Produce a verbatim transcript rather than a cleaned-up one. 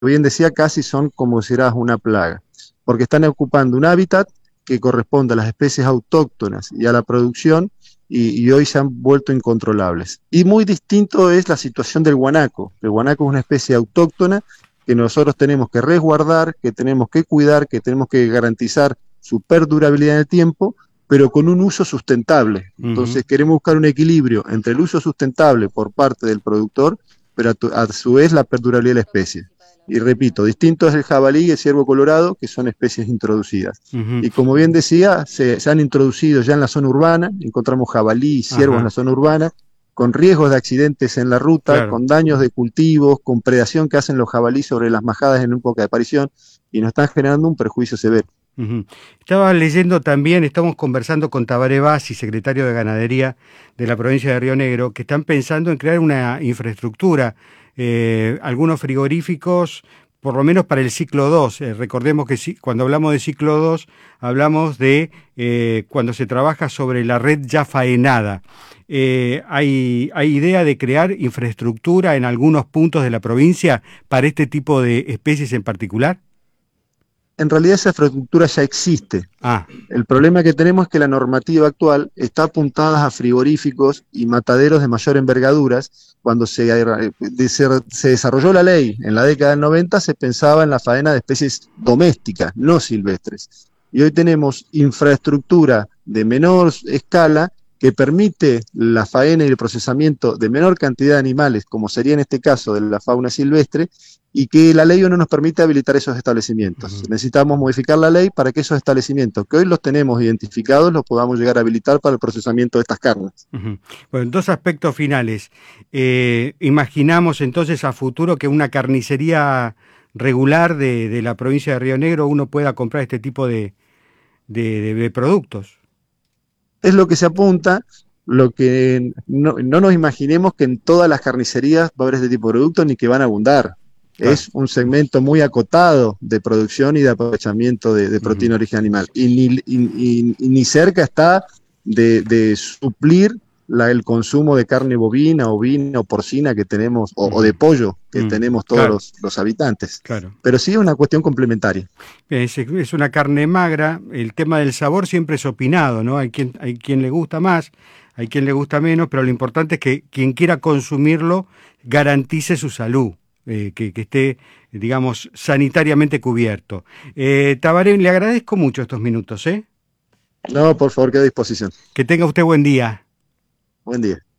bien decía, casi son como si fueras una plaga, porque están ocupando un hábitat que corresponde a las especies autóctonas y a la producción, y, y hoy se han vuelto incontrolables. Y muy distinto es la situación del guanaco. El guanaco es una especie autóctona que nosotros tenemos que resguardar, que tenemos que cuidar, que tenemos que garantizar su perdurabilidad en el tiempo, pero con un uso sustentable. Ujú. Entonces queremos buscar un equilibrio entre el uso sustentable por parte del productor, pero a, tu, a su vez la perdurabilidad de la especie. Y repito, distinto es el jabalí y el ciervo colorado, que son especies introducidas. Ujú. Y como bien decía, se, se han introducido ya en la zona urbana, encontramos jabalí y ciervos en la Ajá, zona urbana, con riesgos de accidentes en la ruta, claro. con daños de cultivos, con predación que hacen los jabalíes sobre las majadas en época de aparición, y nos están generando un perjuicio severo. Ujú. Estaba leyendo también, estamos conversando con Tabaré Bassi, secretario de Ganadería de la provincia de Río Negro, que están pensando en crear una infraestructura, eh, algunos frigoríficos, por lo menos para el ciclo dos. Eh, recordemos que si, cuando hablamos de ciclo dos, hablamos de eh, cuando se trabaja sobre la red ya faenada. Eh, ¿hay, ¿Hay idea de crear infraestructura en algunos puntos de la provincia para este tipo de especies en particular? En realidad esa infraestructura ya existe. Ah, El problema que tenemos es que la normativa actual está apuntada a frigoríficos y mataderos de mayor envergaduras. Cuando se, se, se desarrolló la ley en la década del noventa, se pensaba en la faena de especies domésticas, no silvestres. Y hoy tenemos infraestructura de menor escala que permite la faena y el procesamiento de menor cantidad de animales, como sería en este caso de la fauna silvestre, y que la ley no nos permite habilitar esos establecimientos. ujú. Necesitamos modificar la ley para que esos establecimientos que hoy los tenemos identificados los podamos llegar a habilitar para el procesamiento de estas carnes. Ujú. Bueno, dos aspectos finales. Eh, imaginamos entonces a futuro que una carnicería regular de, de la provincia de Río Negro uno pueda comprar este tipo de, de, de- de productos. Es lo que se apunta, lo que no, no nos imaginemos que en todas las carnicerías va a haber este tipo de productos ni que van a abundar. Claro. Es un segmento muy acotado de producción y de aprovechamiento de, de Ujú. proteína de origen animal. Y ni, y, y, y ni cerca está de, de suplir la, el consumo de carne bovina, ovina o porcina que tenemos, o, o Ujú. de pollo que Mm, tenemos todos claro, los, los habitantes. claro. Pero sí es una cuestión complementaria. Es, es una carne magra. El tema del sabor siempre es opinado, ¿no? Hay quien, hay quien le gusta más, hay quien le gusta menos, pero lo importante es que quien quiera consumirlo garantice su salud, eh, que, que esté, digamos, sanitariamente cubierto. Eh, Tabaré, le agradezco mucho estos minutos, ¿eh? No, por favor, queda a disposición. Que tenga usted buen día. Buen día.